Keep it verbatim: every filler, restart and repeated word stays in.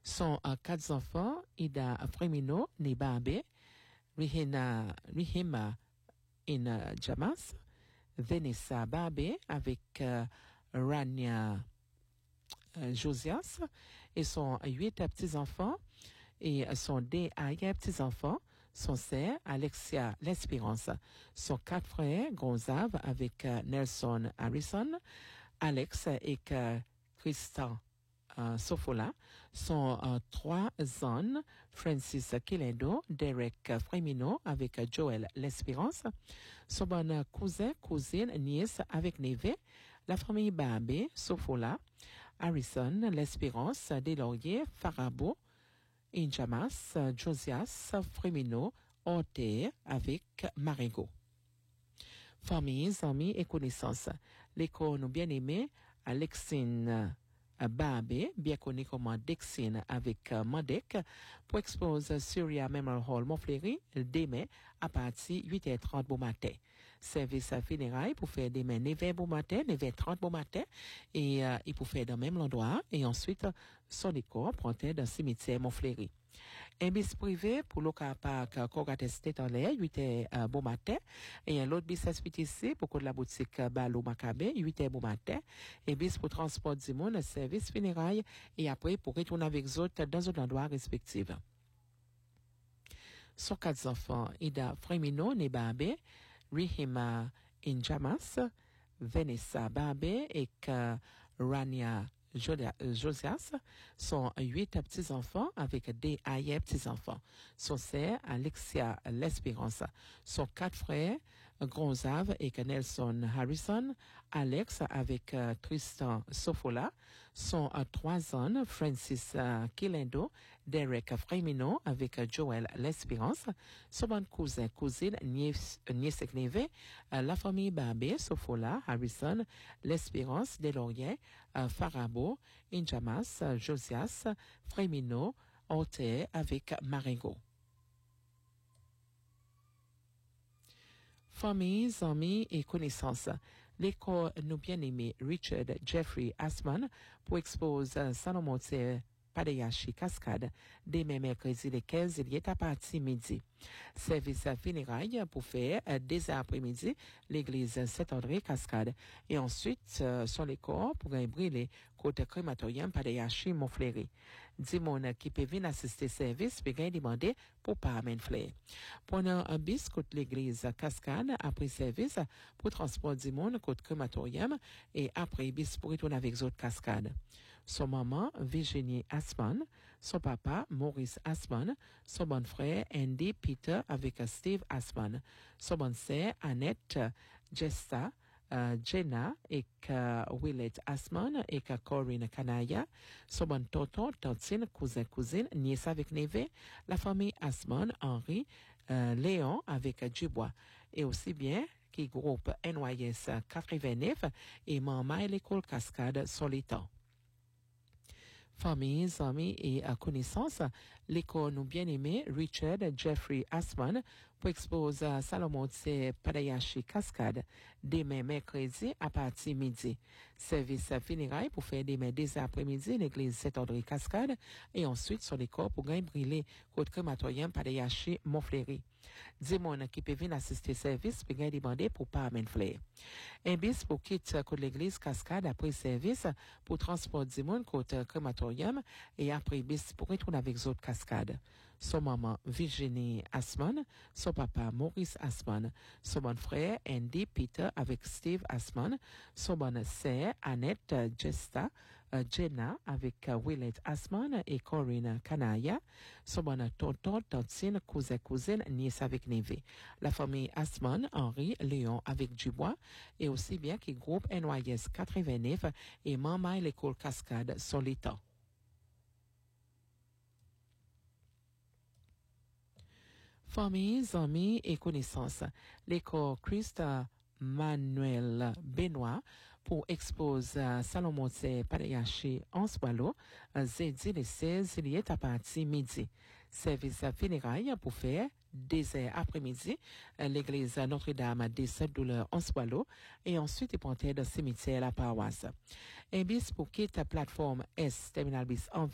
Sont euh, quatre enfants, Ida Fremino, Nibabe, Rihina, Rihima in euh, Jamas, Vanessa Babe avec euh, Rania euh, Josias, et sont huit euh, petits-enfants, et euh, sont des aïeux petits-enfants, son sœur Alexia L'Espérance, son quatre frères Gonzave avec euh, Nelson Harrison, Alex et euh, Christian euh, Sofola, son euh, trois zones, Francis Kilendo, Derek Fremino avec euh, Joël L'Espérance, son bon euh, cousin, cousine, nièce avec Neve, la famille Babé, Sofola, Harrison, L'Espérance, Deslauriers, Farabo, Injamas, Josias, Fremino, Orte avec Marigot. Familles, amis et connaissances. L'école bien-aimée, Alexine Babé, bien connue comme Dexine avec uh, Mandek, pour expose Syria Memorial Hall Montfleury demain à partir de huit heures trente bon matin. Service funérailles pour faire demain neuf heures bon matin, neuf heures trente bon matin, et uh, il pour faire dans le même endroit, et ensuite son décor prendrait dans le cimetière Montfleury. Un bis privé pour le car parc Cogates en l'air, huit heures euh, bon matin. Et un autre bis S P T C pour la boutique Balo Macabé, huit heures bon matin. Et bis pour transport du monde, service funérailles. Et après, pour retourner avec eux autres dans un endroit respectif. Sur quatre enfants, Ida Fremino, Nebabe, Rihima Injamas, Vanessa Babe et que Rania Josias sont huit petits-enfants avec des aïeux petits-enfants. Son sœur, Alexia L'Espérance. Son quatre frères, Gonzave et Nelson Harrison. Alex avec uh, Tristan Sofola. Son uh, trois zones, Francis uh, Kilendo, Derek Fremino avec uh, Joël L'Espérance. Son bon cousin, cousine, nièce, nièce et neveu, uh, la famille Babé, Sofola, Harrison, L'Espérance, Deslauriers, uh, Farabo, Injamas, Josias, Fremino, Orte avec Marigot. Familles, amis et connaissances. L'école nous bien-aimé Richard Jeffrey Asman pour exposer Salomon Padayashi Cascade demain mercredi le quinze il est à partir midi. Service funérailles pour faire euh, dès après-midi l'église Saint-André Cascade et ensuite euh, sur les corps pour un brûler côté crématorium Padayashi Montfleury. Dimon qui peut venir assister service peut gagner demander pour pas amener fleur. Pendant un bis côté l'église Cascade après service pour transport Dimon côté crématorium et après bis pour retourner avec autres cascades. Son maman Virginie Asman, son papa Maurice Asman, son bon frère Andy Peter avec Steve Asman, son bonne sœur Annette Jesta, uh, Jenna et uh, Willett Asman et uh, Corinne Kanaya, son bon tonton, tantine, cousin, cousine, nièce avec neveu, la famille Asman, Henri, uh, Léon avec uh, Dubois, et aussi bien qui groupe N Y S quatre-vingt-neuf et maman et l'école Cascade Solitan. Familles, amis et à connaissances, l'école nous bien-aimé Richard Jeffrey Asman pour exposer Salomon Padayashi Cascade demain mercredi à partir midi. Service funérailles pour faire demain dès après-midi l'église Saint-André Cascade et ensuite sur l'école pour gagner brûler côté crématorium Padayashi Montfleury. Dimon qui peut venir assister service peut gagner demander pour pas amener fleur. Un bis pour quitter côté l'église Cascade après service pour transport Dimon côté crématorium et après bis pour retourner avec autres cascades. Son maman Virginie Asman, son papa Maurice Asman, son bon frère Andy Peter avec Steve Asman, son bonne sœur Annette Jesta, uh, Jenna avec uh, Willett Asman et Corinne Kanaya, son bon tonton, tantine, cousin, cousine, nièce avec neveu. La famille Asman, Henri, Léon avec Dubois et aussi bien qui groupe N Y S quatre-vingt-neuf et maman et l'école Cascade Solitan. Familles, amis et connaissances. L'école Christa Manuel Benoît pour exposer Salomon Padayashi en Swallow, jeudi le seize, il est à partir midi. Service funérailles pour faire dès après-midi, l'église Notre-Dame des Sept Douleurs en Swallow, et ensuite il prend dans le cimetière la paroisse. Un bis pour quitter la plateforme S, terminal bis en